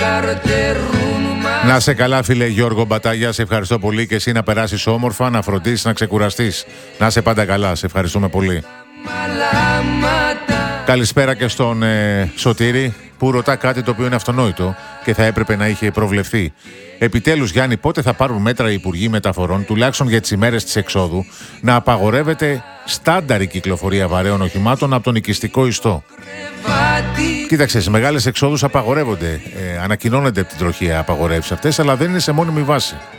Να σε καλά, φίλε Γιώργο Μπατάγια, σε ευχαριστώ πολύ και εσύ να περάσεις όμορφα, να φροντίσεις, να ξεκουραστείς. Να σε πάντα καλά, σε ευχαριστούμε πολύ. Καλησπέρα και στον Σωτήρη που ρωτά κάτι το οποίο είναι αυτονόητο και θα έπρεπε να είχε προβλεφθεί. Επιτέλους, Γιάννη, πότε θα πάρουν μέτρα οι Υπουργοί Μεταφορών, τουλάχιστον για τις ημέρες της εξόδου, να απαγορεύεται στάνταρ η κυκλοφορία βαρέων οχημάτων από τον οικιστικό ιστό? Κοίταξε, στις μεγάλες εξόδους απαγορεύονται, ανακοινώνονται από την τροχία απαγορεύσεις αυτές, αλλά δεν είναι σε μόνιμη βάση.